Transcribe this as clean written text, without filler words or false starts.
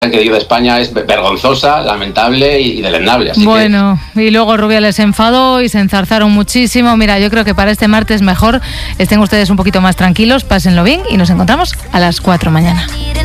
que dio de España es vergonzosa, lamentable y deleznable. Así y luego Rubiales se enfadó y se enzarzaron muchísimo. Mira, yo creo que para este martes mejor estén ustedes un poquito más tranquilos, pásenlo bien y nos encontramos a las 4 mañana.